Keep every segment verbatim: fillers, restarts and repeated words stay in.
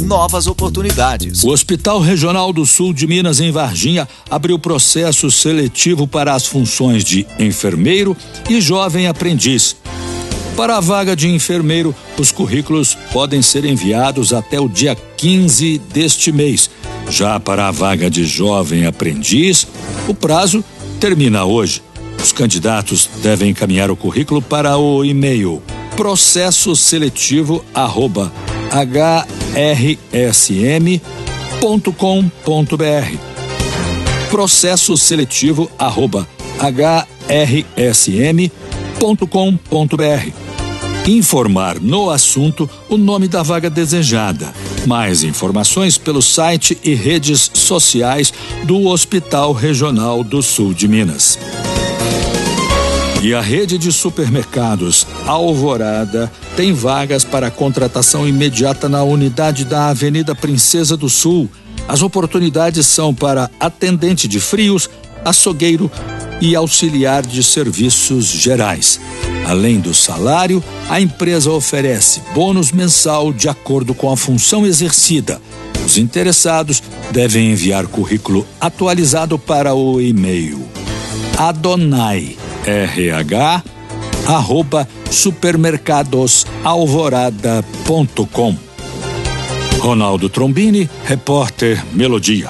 novas oportunidades. O Hospital Regional do Sul de Minas, em Varginha, abriu processo seletivo para as funções de enfermeiro e jovem aprendiz. Para a vaga de enfermeiro, os currículos podem ser enviados até o dia quinze deste mês. Já para a vaga de jovem aprendiz, o prazo termina hoje. Os candidatos devem encaminhar o currículo para o e-mail processo seletivo arroba h r s m ponto com ponto b r processo seletivo arroba h r s m ponto com ponto b r Informar no assunto o nome da vaga desejada. Mais informações pelo site e redes sociais do Hospital Regional do Sul de Minas. E a rede de supermercados Alvorada tem vagas para contratação imediata na unidade da Avenida Princesa do Sul. As oportunidades são para atendente de frios, açougueiro e auxiliar de serviços gerais. Além do salário, a empresa oferece bônus mensal de acordo com a função exercida. Os interessados devem enviar currículo atualizado para o e-mail adonai rh arroba supermercadosalvorada ponto com. Ronaldo Trombini, repórter Melodia.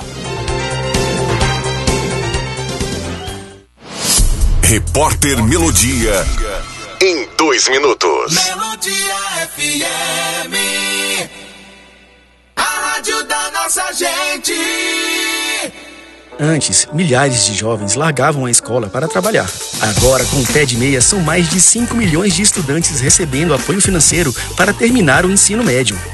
Repórter Melodia, em dois minutos. Melodia F M, a rádio da nossa gente. Antes, milhares de jovens largavam a escola para trabalhar. Agora, com o Pé de Meia, são mais de cinco milhões de estudantes recebendo apoio financeiro para terminar o ensino médio.